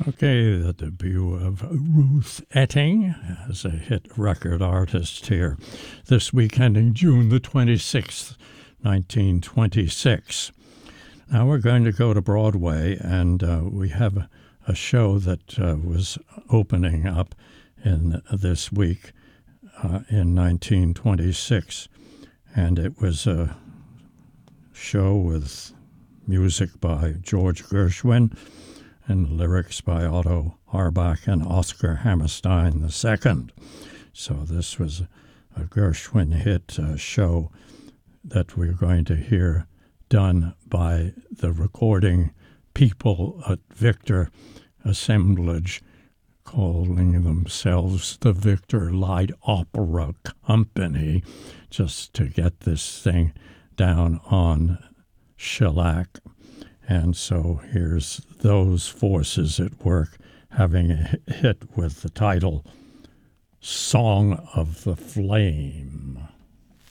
Okay, the debut of Ruth Etting as a hit record artist here this week ending June the 26th, 1926. Now we're going to go to Broadway, and we have a show that was opening up in this week in 1926, and it was a show with music by George Gershwin and lyrics by Otto Harbach and Oscar Hammerstein II. So this was a Gershwin hit show that we're going to hear done by the recording people at Victor Assemblage, calling themselves the Victor Light Opera Company, just to get this thing down on shellac. And so here's those forces at work having a hit with the title Song of the Flame.